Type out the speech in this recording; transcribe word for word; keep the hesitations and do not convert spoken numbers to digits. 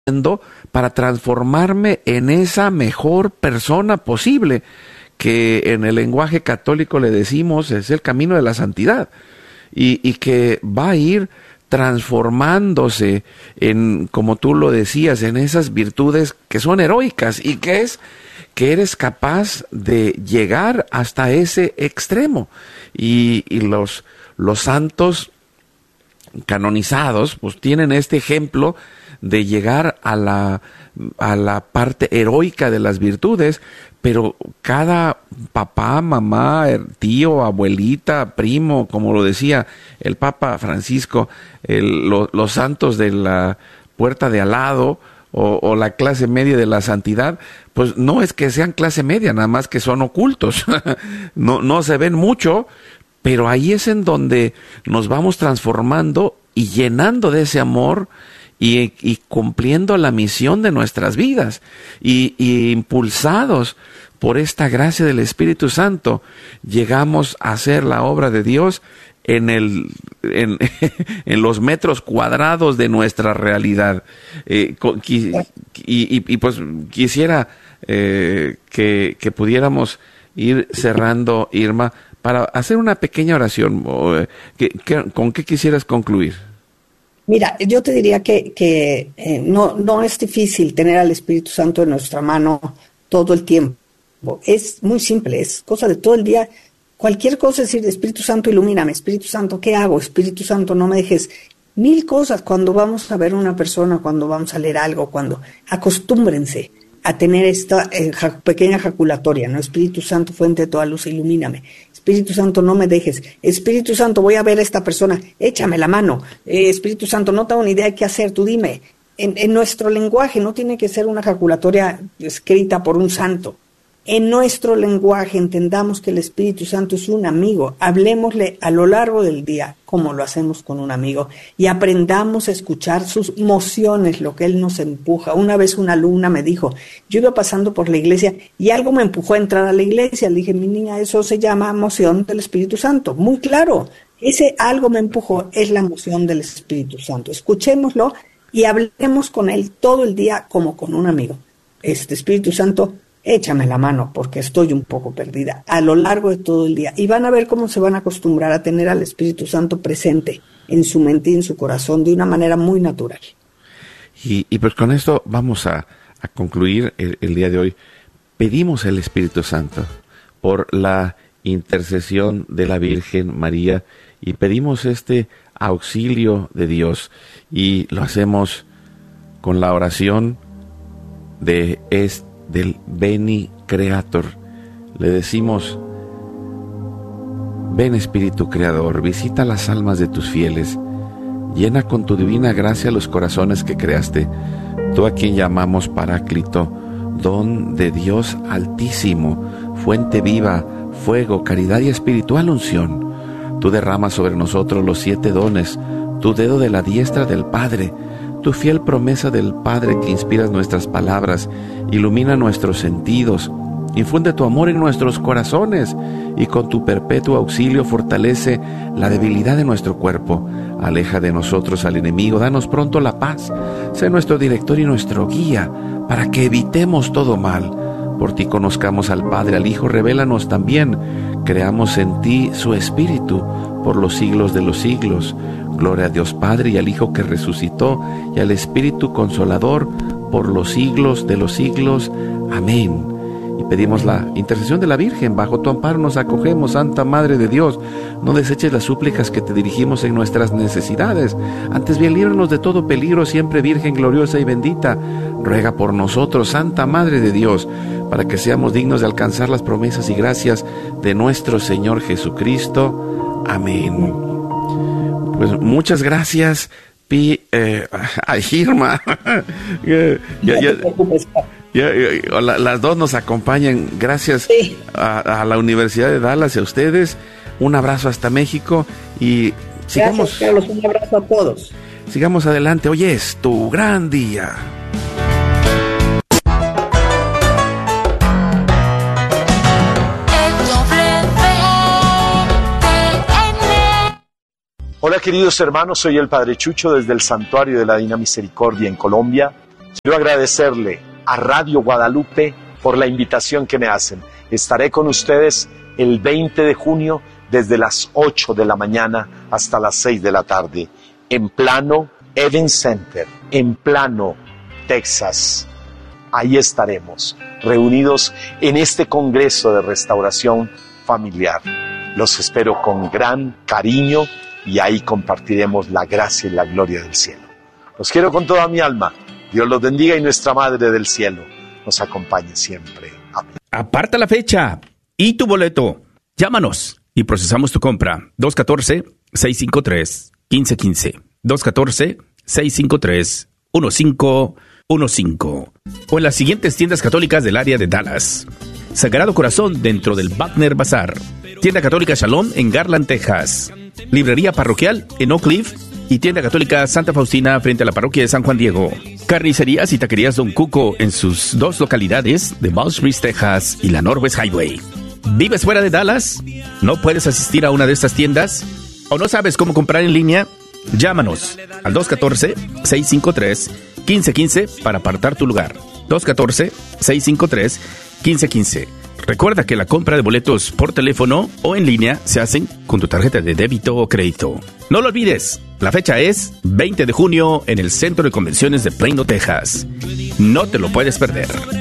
para transformarme en esa mejor persona posible, que en el lenguaje católico le decimos es el camino de la santidad, y, y que va a ir transformándose en, como tú lo decías, en esas virtudes que son heroicas, y que es que eres capaz de llegar hasta ese extremo. Y, y los, los santos canonizados pues tienen este ejemplo de llegar a la, a la parte heroica de las virtudes, pero cada papá, mamá, tío, abuelita, primo, como lo decía el Papa Francisco, el, lo, los santos de la puerta de al lado, o, o la clase media de la santidad, pues no es que sean clase media, nada más que son ocultos, no, no se ven mucho, pero ahí es en donde nos vamos transformando y llenando de ese amor y, y cumpliendo la misión de nuestras vidas, y, y impulsados por esta gracia del Espíritu Santo, llegamos a hacer la obra de Dios en el en, en los metros cuadrados de nuestra realidad. Eh, y, y, y pues quisiera eh, que, que pudiéramos ir cerrando, Irma, para hacer una pequeña oración. ¿Qué, qué, ¿Con qué quisieras concluir? Mira, yo te diría que, que eh, no, no es difícil tener al Espíritu Santo en nuestra mano todo el tiempo. Es muy simple, es cosa de todo el día. Cualquier cosa, es decir, Espíritu Santo, ilumíname. Espíritu Santo, ¿qué hago? Espíritu Santo, no me dejes. Mil cosas cuando vamos a ver a una persona, cuando vamos a leer algo, cuando acostúmbrense a tener esta eh, pequeña jaculatoria, ¿no? Espíritu Santo, fuente de toda luz, ilumíname. Espíritu Santo, no me dejes. Espíritu Santo, voy a ver a esta persona, échame la mano. Eh, Espíritu Santo, no tengo ni idea de qué hacer, tú dime. En, en nuestro lenguaje no tiene que ser una jaculatoria escrita por un santo. En nuestro lenguaje entendamos que el Espíritu Santo es un amigo. Hablemosle a lo largo del día como lo hacemos con un amigo, y aprendamos a escuchar sus mociones, lo que Él nos empuja. Una vez una alumna me dijo, yo iba pasando por la iglesia y algo me empujó a entrar a la iglesia. Le dije, mi niña, eso se llama moción del Espíritu Santo. Muy claro, ese algo me empujó es la moción del Espíritu Santo. Escuchémoslo y hablemos con Él todo el día como con un amigo. Este Espíritu Santo, échame la mano porque estoy un poco perdida, a lo largo de todo el día. Y van a ver cómo se van a acostumbrar a tener al Espíritu Santo presente en su mente y en su corazón de una manera muy natural. Y, y pues con esto vamos a, a concluir el, el día de hoy. Pedimos al Espíritu Santo por la intercesión de la Virgen María, y pedimos este auxilio de Dios, y lo hacemos con la oración de este del Veni Creator. Le decimos, ven Espíritu Creador, visita las almas de tus fieles, llena con tu divina gracia los corazones que creaste, tú a quien llamamos Paráclito, don de Dios Altísimo, fuente viva, fuego, caridad y espiritual unción. Tú derramas sobre nosotros los siete dones, tu dedo de la diestra del Padre, tu fiel promesa del Padre que inspiras nuestras palabras, ilumina nuestros sentidos, infunde tu amor en nuestros corazones, y con tu perpetuo auxilio fortalece la debilidad de nuestro cuerpo. Aleja de nosotros al enemigo, danos pronto la paz, sé nuestro director y nuestro guía, para que evitemos todo mal. Por ti conozcamos al Padre, al Hijo, revélanos también, creamos en ti su Espíritu, por los siglos de los siglos. Gloria a Dios Padre y al Hijo que resucitó, y al Espíritu Consolador, por los siglos de los siglos. Amén. Y pedimos la intercesión de la Virgen. Bajo tu amparo nos acogemos, Santa Madre de Dios. No deseches las súplicas que te dirigimos en nuestras necesidades. Antes bien, líbranos de todo peligro, siempre Virgen gloriosa y bendita. Ruega por nosotros, Santa Madre de Dios, para que seamos dignos de alcanzar las promesas y gracias de nuestro Señor Jesucristo. Amén. Pues muchas gracias, Pi, eh, a Irma. ya, ya, ya, ya, ya, la, las dos nos acompañan. Gracias sí. a, a la Universidad de Dallas y a ustedes. Un abrazo hasta México y sigamos. Gracias, Carlos. Un abrazo a todos. Sigamos adelante. Hoy es tu gran día. Hola queridos hermanos, soy el Padre Chucho desde el Santuario de la Divina Misericordia en Colombia. Quiero agradecerle a Radio Guadalupe por la invitación que me hacen. Estaré con ustedes el veinte de junio desde las ocho de la mañana hasta las seis de la tarde en Plano Event Center, en Plano, Texas. Ahí estaremos reunidos en este Congreso de Restauración Familiar. Los espero con gran cariño y ahí compartiremos la gracia y la gloria del cielo. Los quiero con toda mi alma. Dios los bendiga y nuestra Madre del Cielo nos acompañe siempre. Amén. Aparta la fecha y tu boleto. Llámanos y procesamos tu compra. dos uno cuatro, seis cinco tres, uno cinco uno cinco. dos uno cuatro, seis cinco tres, uno cinco uno cinco. O en las siguientes tiendas católicas del área de Dallas. Sagrado Corazón dentro del Wagner Bazar. Tienda Católica Shalom en Garland, Texas. Librería Parroquial en Oak Cliff. Y Tienda Católica Santa Faustina frente a la parroquia de San Juan Diego. Carnicerías y taquerías Don Cuco en sus dos localidades de Balls Breeze, Texas y la Northwest Highway. ¿Vives fuera de Dallas? ¿No puedes asistir a una de estas tiendas? ¿O no sabes cómo comprar en línea? Llámanos al dos uno cuatro, seis cinco tres, uno cinco uno cinco para apartar tu lugar. dos uno cuatro, seis cinco tres, uno cinco uno cinco. Recuerda que la compra de boletos por teléfono o en línea se hacen con tu tarjeta de débito o crédito. No lo olvides, la fecha es veinte de junio en el Centro de Convenciones de Plano, Texas. No te lo puedes perder.